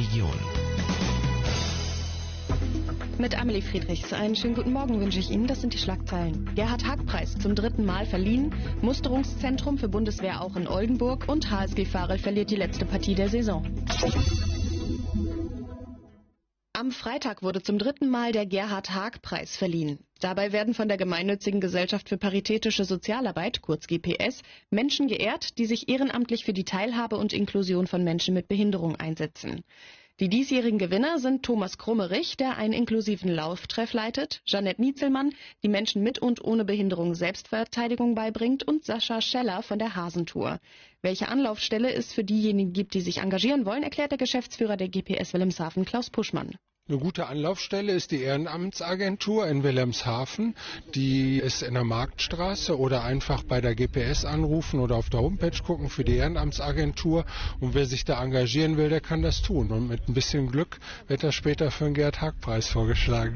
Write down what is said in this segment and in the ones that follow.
Region. Mit Amelie Friedrichs. Einen schönen guten Morgen wünsche ich Ihnen. Das sind die Schlagzeilen. Gerhard-Hack-Preis zum 3. Mal verliehen. Musterungszentrum für Bundeswehr auch in Oldenburg. Und HSG Varel verliert die letzte Partie der Saison. Am Freitag wurde zum 3. Mal der Gerhard-Hack-Preis verliehen. Dabei werden von der Gemeinnützigen Gesellschaft für Paritätische Sozialarbeit, kurz GPS, Menschen geehrt, die sich ehrenamtlich für die Teilhabe und Inklusion von Menschen mit Behinderung einsetzen. Die diesjährigen Gewinner sind Thomas Krummerich, der einen inklusiven Lauftreff leitet, Jeanette Nietzelmann, die Menschen mit und ohne Behinderung Selbstverteidigung beibringt, und Sascha Scheller von der Hasentour. Welche Anlaufstelle es für diejenigen gibt, die sich engagieren wollen, erklärt der Geschäftsführer der GPS Wilhelmshaven, Klaus Puschmann. Eine gute Anlaufstelle ist die Ehrenamtsagentur in Wilhelmshaven. Die ist in der Marktstraße, oder einfach bei der GPS anrufen oder auf der Homepage gucken für die Ehrenamtsagentur. Und wer sich da engagieren will, der kann das tun. Und mit ein bisschen Glück wird er später für den Gerhard-Hack-Preis vorgeschlagen.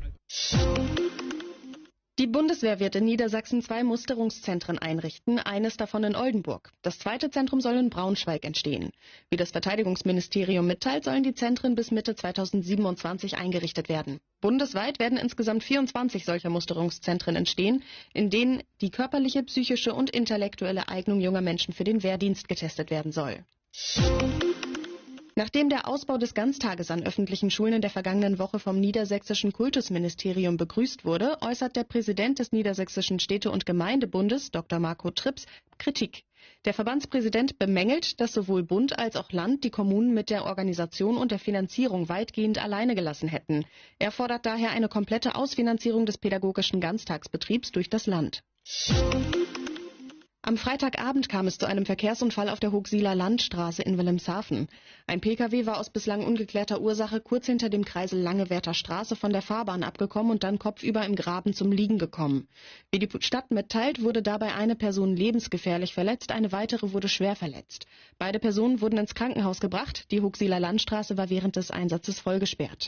Die Bundeswehr wird in Niedersachsen 2 Musterungszentren einrichten, eines davon in Oldenburg. Das zweite Zentrum soll in Braunschweig entstehen. Wie das Verteidigungsministerium mitteilt, sollen die Zentren bis Mitte 2027 eingerichtet werden. Bundesweit werden insgesamt 24 solcher Musterungszentren entstehen, in denen die körperliche, psychische und intellektuelle Eignung junger Menschen für den Wehrdienst getestet werden soll. Nachdem der Ausbau des Ganztages an öffentlichen Schulen in der vergangenen Woche vom niedersächsischen Kultusministerium begrüßt wurde, äußert der Präsident des Niedersächsischen Städte- und Gemeindebundes, Dr. Marco Trips, Kritik. Der Verbandspräsident bemängelt, dass sowohl Bund als auch Land die Kommunen mit der Organisation und der Finanzierung weitgehend alleine gelassen hätten. Er fordert daher eine komplette Ausfinanzierung des pädagogischen Ganztagsbetriebs durch das Land. Am Freitagabend kam es zu einem Verkehrsunfall auf der Hoogsieler Landstraße in Wilhelmshaven. Ein Pkw war aus bislang ungeklärter Ursache kurz hinter dem Kreisel Langewerter Straße von der Fahrbahn abgekommen und dann kopfüber im Graben zum Liegen gekommen. Wie die Stadt mitteilt, wurde dabei eine Person lebensgefährlich verletzt, eine weitere wurde schwer verletzt. Beide Personen wurden ins Krankenhaus gebracht. Die Hoogsieler Landstraße war während des Einsatzes voll gesperrt.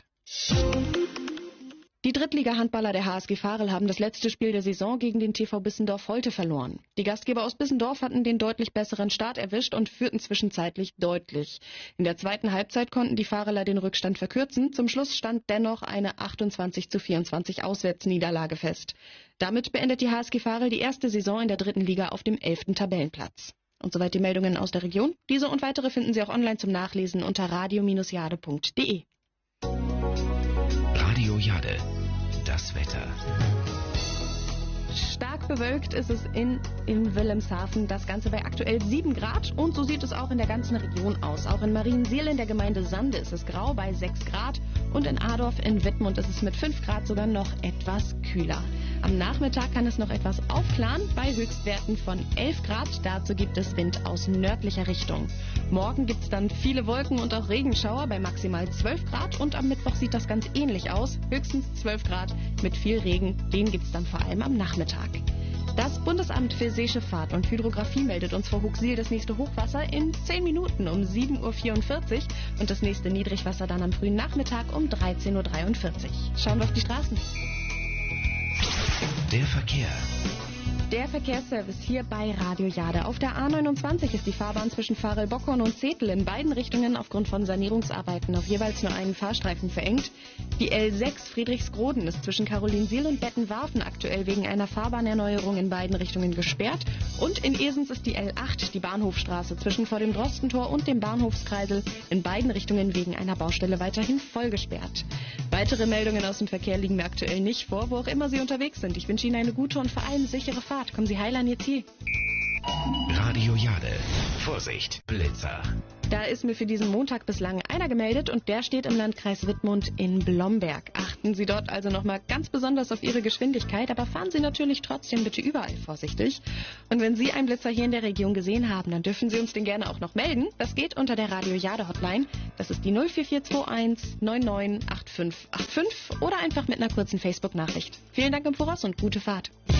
Die Drittliga-Handballer der HSG Varel haben das letzte Spiel der Saison gegen den TV Bissendorf-Holte verloren. Die Gastgeber aus Bissendorf hatten den deutlich besseren Start erwischt und führten zwischenzeitlich deutlich. In der zweiten Halbzeit konnten die Vareler den Rückstand verkürzen. Zum Schluss stand dennoch eine 28:24 Auswärtsniederlage fest. Damit beendet die HSG Varel die erste Saison in der 3. Liga auf dem 11. Tabellenplatz. Und soweit die Meldungen aus der Region. Diese und weitere finden Sie auch online zum Nachlesen unter radio-jade.de. Radio Jade. Das Wetter. Stark bewölkt ist es in Wilhelmshaven, das Ganze bei aktuell 7 Grad, und so sieht es auch in der ganzen Region aus. Auch in Mariensiel in der Gemeinde Sande ist es grau bei 6 Grad und in Adorf in Wittmund ist es mit 5 Grad sogar noch etwas kühler. Am Nachmittag kann es noch etwas aufklaren bei Höchstwerten von 11 Grad. Dazu gibt es Wind aus nördlicher Richtung. Morgen gibt es dann viele Wolken und auch Regenschauer bei maximal 12 Grad und am Mittwoch sieht das ganz ähnlich aus. Höchstens 12 Grad mit viel Regen. Den gibt es dann vor allem am Nachmittag. Das Bundesamt für Seeschifffahrt und Hydrographie meldet uns vor Hoogsiehl das nächste Hochwasser in 10 Minuten um 7:44 Uhr und das nächste Niedrigwasser dann am frühen Nachmittag um 13:43 Uhr. Schauen wir auf die Straßen. Der Verkehr. Der Verkehrsservice hier bei Radio Jade. Auf der A29 ist die Fahrbahn zwischen Varel-Bockhorn und Zetel in beiden Richtungen aufgrund von Sanierungsarbeiten auf jeweils nur einen Fahrstreifen verengt. Die L6 Friedrichsgroden ist zwischen Karolinsiel und Bettenwarfen aktuell wegen einer Fahrbahnerneuerung in beiden Richtungen gesperrt. Und in Esens ist die L8, die Bahnhofstraße, zwischen vor dem Drostentor und dem Bahnhofskreisel in beiden Richtungen wegen einer Baustelle weiterhin voll gesperrt. Weitere Meldungen aus dem Verkehr liegen mir aktuell nicht vor, wo auch immer Sie unterwegs sind. Ich wünsche Ihnen eine gute und vor allem sichere Fahrt. Kommen Sie heil an Ihr Ziel. Radio Jade. Vorsicht, Blitzer. Da ist mir für diesen Montag bislang einer gemeldet und der steht im Landkreis Wittmund in Blomberg. Achten Sie dort also nochmal ganz besonders auf Ihre Geschwindigkeit, aber fahren Sie natürlich trotzdem bitte überall vorsichtig. Und wenn Sie einen Blitzer hier in der Region gesehen haben, dann dürfen Sie uns den gerne auch noch melden. Das geht unter der Radio Jade Hotline. Das ist die 04421 998585 oder einfach mit einer kurzen Facebook-Nachricht. Vielen Dank im Voraus und gute Fahrt.